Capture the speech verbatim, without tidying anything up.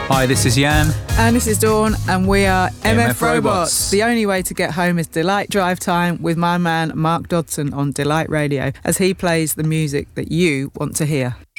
Hi, this is Jan. And this is Dawn, and we are M F, M F Robots. Robots. The only way to get home is Delight Drive Time with my man Mark Dodson on Delight Radio as he plays the music that you want to hear.